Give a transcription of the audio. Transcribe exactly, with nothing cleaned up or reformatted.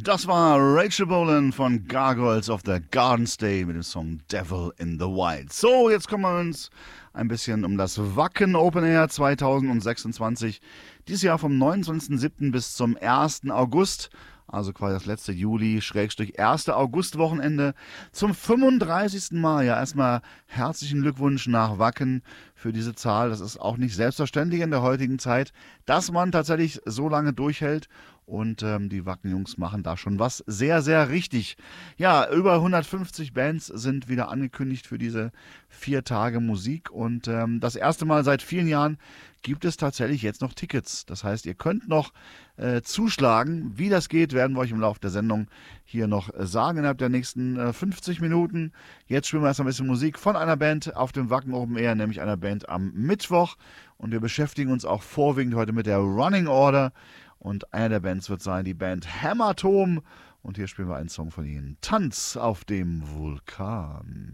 Das war Rachel Bolan von Gargoyles of the Garden State mit dem Song Devil in the Wild. So, jetzt kümmern wir uns ein bisschen um das Wacken Open Air zwanzig sechsundzwanzig. Dieses Jahr vom neunundzwanzigsten siebten bis zum ersten August. Also quasi das letzte Juli, Schrägstrich erste Augustwochenende zum fünfunddreißigsten Mal. Ja, erstmal herzlichen Glückwunsch nach Wacken für diese Zahl. Das ist auch nicht selbstverständlich in der heutigen Zeit, dass man tatsächlich so lange durchhält. Und ähm, die Wacken-Jungs machen da schon was sehr, sehr richtig. Ja, über hundertfünfzig Bands sind wieder angekündigt für diese vier Tage Musik. Und ähm, das erste Mal seit vielen Jahren gibt es tatsächlich jetzt noch Tickets. Das heißt, ihr könnt noch äh, zuschlagen. Wie das geht, werden wir euch im Laufe der Sendung hier noch äh, sagen, innerhalb der nächsten äh, fünfzig Minuten. Jetzt spielen wir erst ein bisschen Musik von einer Band auf dem Wacken Open Air, nämlich einer Band am Mittwoch. Und wir beschäftigen uns auch vorwiegend heute mit der Running Order. Und einer der Bands wird sein, die Band Hämatom. Und hier spielen wir einen Song von ihnen. Tanz auf dem Vulkan.